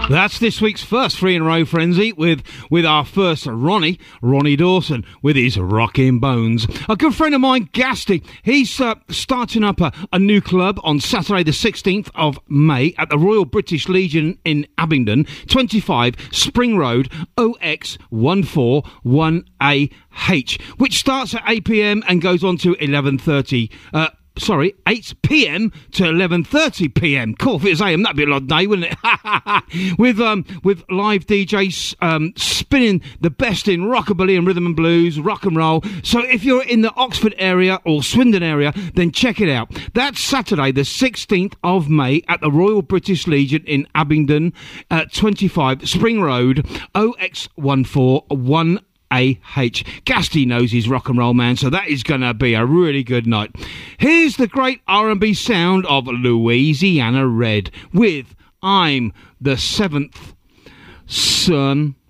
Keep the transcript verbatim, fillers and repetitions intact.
That's this week's first three in a row frenzy with with our first Ronnie, Ronnie Dawson, with his Rockin' Bones. A good friend of mine, Gasty, he's uh, starting up a, a new club on Saturday the sixteenth of May at the Royal British Legion in Abingdon, twenty-five Spring Road, O X one four one A H, which starts at eight p.m. and goes on to eleven thirty. Uh, Sorry, eight p.m. to eleven thirty p.m. Cool, if it was a m, that'd be a long day, wouldn't it? with um, with live D Js um, spinning the best in rockabilly and rhythm and blues, rock and roll. So if you're in the Oxford area or Swindon area, then check it out. That's Saturday, the sixteenth of May at the Royal British Legion in Abingdon, uh, twenty-five Spring Road, O X one four one A H. Gasty knows his rock and roll, man, so that is going to be a really good night. Here's the great R and B sound of Louisiana Red with I'm the Seventh Son.